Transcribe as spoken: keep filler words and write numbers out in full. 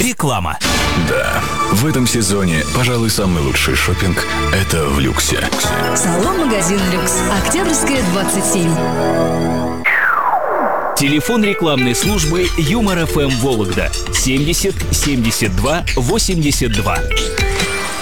Реклама. Да, в этом сезоне, пожалуй, самый лучший шопинг – это в люксе. Салон-магазин «Люкс». Октябрьская, двадцать семь. Телефон рекламной службы Юмор ФМ Вологда семьдесят семьдесят два восемьдесят два.